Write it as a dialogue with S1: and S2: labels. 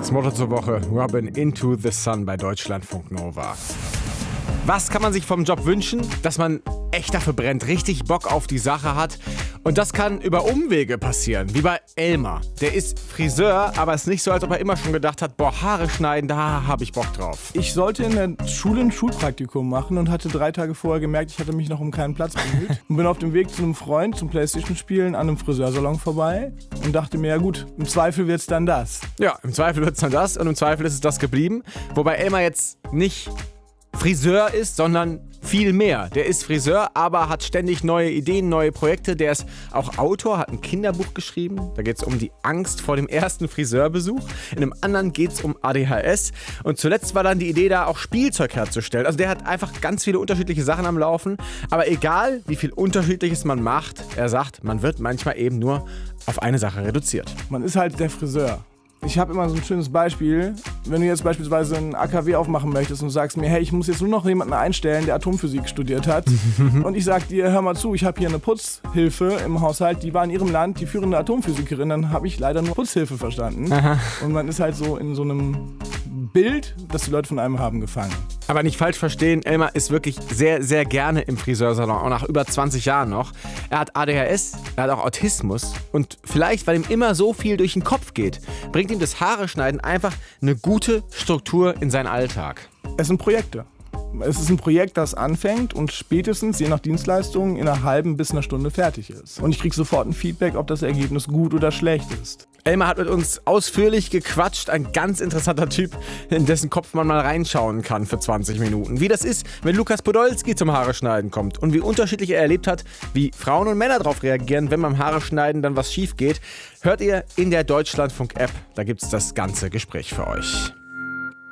S1: Das Motto zur Woche: Robin into the Sun bei Deutschlandfunk Nova. Was kann man sich vom Job wünschen? Dass man echt dafür brennt, richtig Bock auf die Sache hat. Und das kann über Umwege passieren, wie bei Elmar. Der ist Friseur, aber es ist nicht so, als ob er immer schon gedacht hat, boah, Haare schneiden, da habe ich Bock drauf.
S2: Ich sollte in der Schule ein Schulpraktikum machen und hatte 3 Tage vorher gemerkt, ich hatte mich noch um keinen Platz bemüht. Und bin auf dem Weg zu einem Freund zum Playstation-Spielen an einem Friseursalon vorbei und dachte mir, ja gut, im Zweifel wird's dann das.
S1: Ja, im Zweifel wird's dann das und im Zweifel ist es das geblieben. Wobei Elmar jetzt nicht Friseur ist, sondern viel mehr. Der ist Friseur, aber hat ständig neue Ideen, neue Projekte. Der ist auch Autor, hat ein Kinderbuch geschrieben. Da geht es um die Angst vor dem ersten Friseurbesuch. In einem anderen geht es um ADHS. Und zuletzt war dann die Idee da, auch Spielzeug herzustellen. Also der hat einfach ganz viele unterschiedliche Sachen am Laufen. Aber egal, wie viel Unterschiedliches man macht, er sagt, man wird manchmal eben nur auf eine Sache reduziert.
S2: Man ist halt der Friseur. Ich habe immer so ein schönes Beispiel, wenn du jetzt beispielsweise ein AKW aufmachen möchtest und sagst mir, hey, ich muss jetzt nur noch jemanden einstellen, der Atomphysik studiert hat. Und ich sag dir, hör mal zu, ich habe hier eine Putzhilfe im Haushalt, die war in ihrem Land die führende Atomphysikerin, dann habe ich leider nur Putzhilfe verstanden. Aha. Und man ist halt so in so einem Bild, das die Leute von einem haben, gefangen.
S1: Aber nicht falsch verstehen, Elmar ist wirklich sehr, sehr gerne im Friseursalon, auch nach über 20 Jahren noch. Er hat ADHS, er hat auch Autismus und vielleicht, weil ihm immer so viel durch den Kopf geht, bringt ihm das Haare-Schneiden einfach eine gute Struktur in seinen Alltag.
S2: Es sind Projekte. Es ist ein Projekt, das anfängt und spätestens, je nach Dienstleistung, in einer halben bis einer Stunde fertig ist. Und ich kriege sofort ein Feedback, ob das Ergebnis gut oder schlecht ist.
S1: Elmar hat mit uns ausführlich gequatscht, ein ganz interessanter Typ, in dessen Kopf man mal reinschauen kann für 20 Minuten. Wie das ist, wenn Lukas Podolski zum Haare schneiden kommt und wie unterschiedlich er erlebt hat, wie Frauen und Männer darauf reagieren, wenn beim Haare schneiden dann was schief geht, hört ihr in der Deutschlandfunk-App. Da gibt's das ganze Gespräch für euch.